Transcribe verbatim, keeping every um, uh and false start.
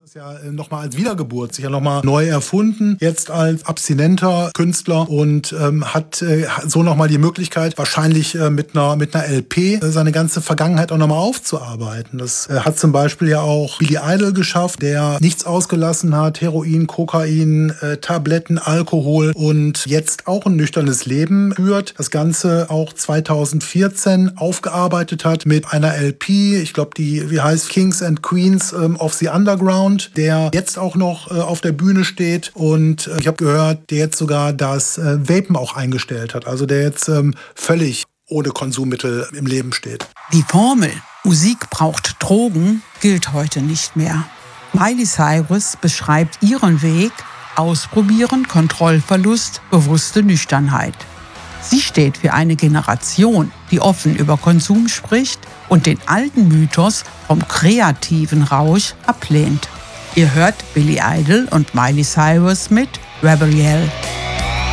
ist ja nochmal als Wiedergeburt, sich ja nochmal neu erfunden, jetzt als abstinenter Künstler und ähm, hat äh, so nochmal die Möglichkeit, wahrscheinlich äh, mit einer mit einer L P äh, seine ganze Vergangenheit auch nochmal aufzuarbeiten. Das äh, hat zum Beispiel ja auch Billy Idol geschafft, der nichts ausgelassen hat, Heroin, Kokain, äh, Tabletten, Alkohol und jetzt auch ein nüchternes Leben führt. Das Ganze auch zweitausendvierzehn aufgearbeitet hat mit einer L P, ich glaube die, wie heißt, Kings and Queens ähm, of the Underground, der jetzt auch noch äh, auf der Bühne steht und äh, ich habe gehört, der jetzt sogar das äh, Vapen auch eingestellt hat, also der jetzt ähm, völlig ohne Konsummittel im Leben steht. Die Formel Musik braucht Drogen gilt heute nicht mehr. Miley Cyrus beschreibt ihren Weg: Ausprobieren, Kontrollverlust, bewusste Nüchternheit. Sie steht für eine Generation, die offen über Konsum spricht und den alten Mythos vom kreativen Rausch ablehnt. Ihr hört Billy Idol und Miley Cyrus mit Rebel Yell.